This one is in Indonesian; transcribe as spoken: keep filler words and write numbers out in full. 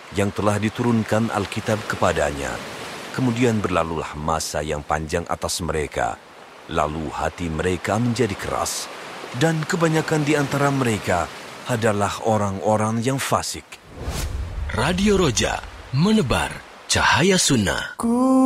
yang telah diturunkan Alkitab kepadanya. Kemudian berlalulah masa yang panjang atas mereka. Lalu hati mereka menjadi keras, dan kebanyakan di antara mereka adalah orang-orang yang fasik. Radio Roja, menebar cahaya sunnah.